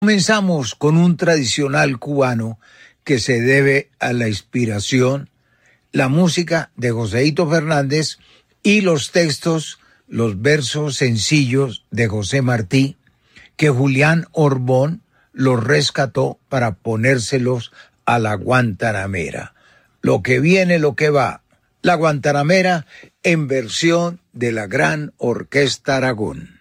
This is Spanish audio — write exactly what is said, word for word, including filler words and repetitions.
Comenzamos con un tradicional cubano que se debe a la inspiración, la música de Joséito Fernández y los textos, los versos sencillos de José Martí, que Julián Orbón los rescató para ponérselos a la Guantanamera. Lo que viene, lo que va. La Guantanamera en versión de la Gran Orquesta Aragón.